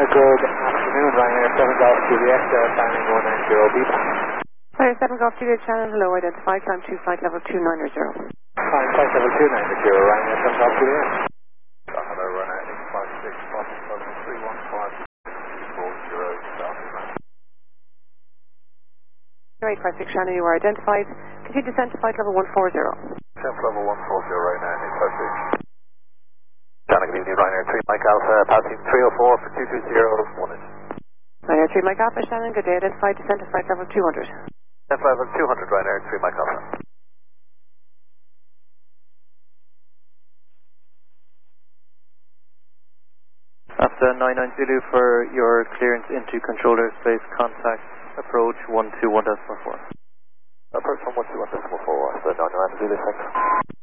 Good afternoon, Ryanair 7 Golf Juliet, timing 190 B. Ryanair 7 Golf Juliet, channel hello, identified, climb to flight level 290. Climb flight level 290, Ryanair 7 Golf Juliet. Hello, Ryanair 856, Boston 315, 856, Shannon, you are identified. Continue descent to flight level 140. Descent level 140, Ryanair 856. Shannon, good evening, Ryanair 3 Mike Alpha, passing 304 for 220, 1 inch. Ryanair 3 Mike Alpha, Shannon, good day, identified, descent to flight level 200. Descent level 200, Ryanair 3 Mike Alpha. After 99 Zulu for your clearance into controller space, contact approach 121.4. Approach 121.4, after 99 Zulu, thanks.